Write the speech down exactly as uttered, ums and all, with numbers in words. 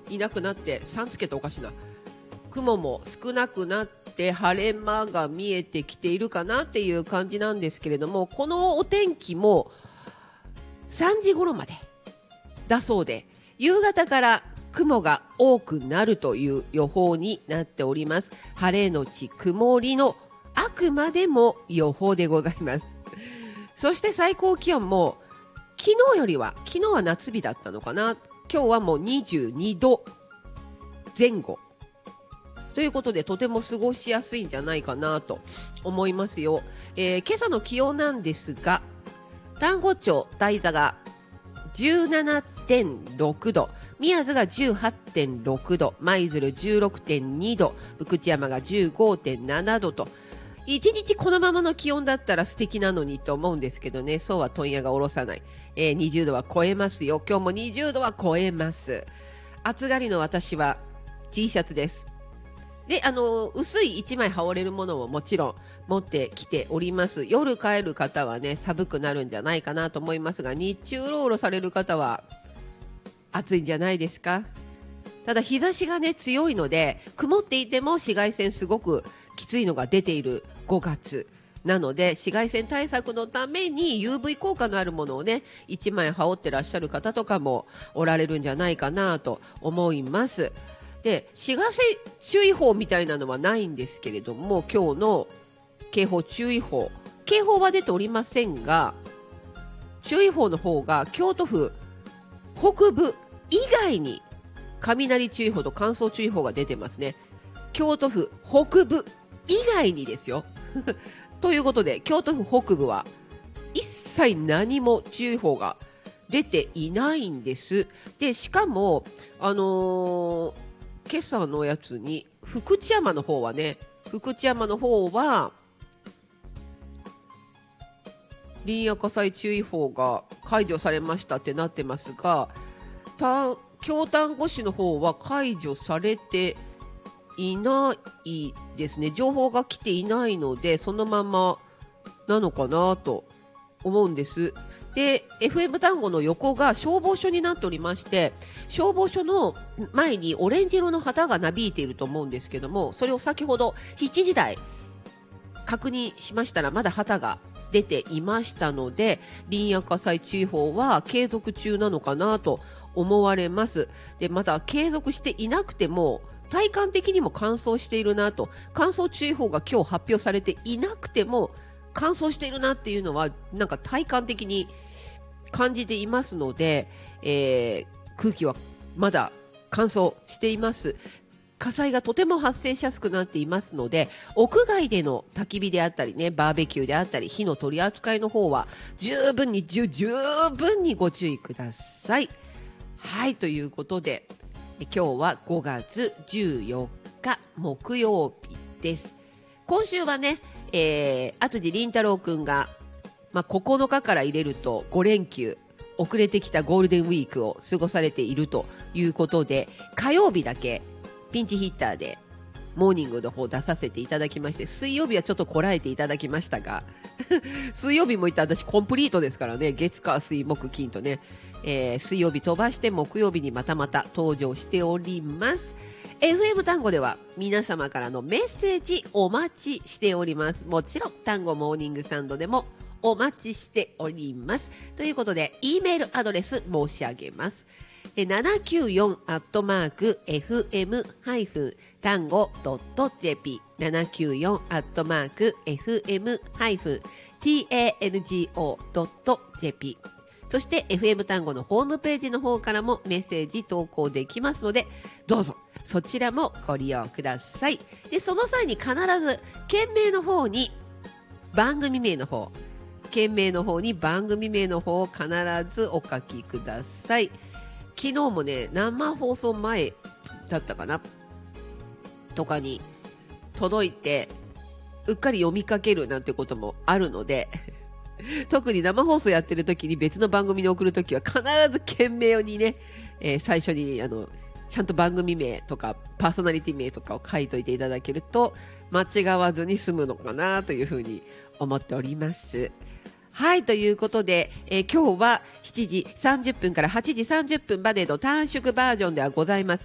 いなくなって、さんつけておかしいな、雲も少なくなって晴れ間が見えてきているかなっていう感じなんですけれども、このお天気もさんじ頃までだそうで、夕方から雲が多くなるという予報になっております。晴れのち曇りのあくまでも予報でございます。そして最高気温も昨日よりは、昨日は夏日だったのかな、今日はもうにじゅうにどぜん後ということで、とても過ごしやすいんじゃないかなと思いますよ。えー、今朝の気温なんですが、丹後町台座が じゅうななてんろくど、宮津が じゅうはちてんろくど、舞鶴 じゅうろくてんにど、福知山が じゅうごてんななどと、いちにちこのままの気温だったら素敵なのにと思うんですけどね、そうは問屋が下ろさない。えー、にじゅうどは超えますよ。今日もにじゅうどは超えます。暑がりの私は T シャツです。で、あの薄いいちまい羽織れるものももちろん持ってきております。夜帰る方はね、寒くなるんじゃないかなと思いますが、日中うろうろされる方は暑いんじゃないですか。ただ日差しがね強いので、曇っていても紫外線すごくきついのが出ているごがつなので、紫外線対策のために ユーブイ 効果のあるものをねいちまい羽織ってらっしゃる方とかもおられるんじゃないかなと思います。で、紫外線注意報みたいなのはないんですけれども、今日の警報注意報、警報は出ておりませんが、注意報の方が京都府北部以外に雷注意報と乾燥注意報が出てますね。京都府北部以外にですよということで、京都府北部は一切何も注意報が出ていないんです。で、しかもあのー、今朝のやつに福知山の方はね、福知山の方は林野火災注意報が解除されましたってなってますが、京丹後市の方は解除されていないですね。情報が来ていないので、そのままなのかなと思うんです。で、 エフエム 丹後の横が消防署になっておりまして、消防署の前にオレンジ色の旗がなびいていると思うんですけども、それを先ほどしちじ台確認しましたら、まだ旗が出ていましたので、林野火災注意報は継続中なのかなと思われます。で、まだ継続していなくても体感的にも乾燥しているなと、乾燥注意報が今日発表されていなくても乾燥しているなっていうのはなんか体感的に感じていますので、えー、空気はまだ乾燥しています。火災がとても発生しやすくなっていますので、屋外での焚き火であったりね、バーベキューであったり、火の取り扱いの方は十分に十分にご注意ください。はい、ということで今日はごがつじゅうよっか木曜日です。今週はね、えー、厚地凛太郎くんが、まあ、ここのかから入れるとご連休、遅れてきたゴールデンウィークを過ごされているということで、火曜日だけピンチヒッターでモーニングの方出させていただきまして、水曜日はちょっとこらえていただきましたが水曜日もいった私コンプリートですからね、月火水木金とね、えー、水曜日飛ばして木曜日にまたまた登場しております。 エフエム 単語では皆様からのメッセージお待ちしております。もちろん単語モーニングサンドでもお待ちしております。ということで E メールアドレス申し上げます。ななきゅうよんアットマーク エフエム 単語 ドット ジェーピー ななきゅうよんアットマーク エフエム 単語 ドット ジェーピー、 そして エフエム 単語のホームページの方からもメッセージ投稿できますので、どうぞそちらもご利用ください。で、その際に必ず件名の方に番組名の方件名の方に番組名の方を必ずお書きください。昨日もね、生放送前だったかなとかに届いて、うっかり読みかけるなんてこともあるので特に生放送やってる時に別の番組に送る時は必ず件名にね、えー、最初にあのちゃんと番組名とかパーソナリティ名とかを書いといていただけると間違わずに済むのかなというふうに思っております。はい、ということで、えー、今日はしちじさんじゅっぷんからはちじさんじゅっぷんまでの短縮バージョンではございます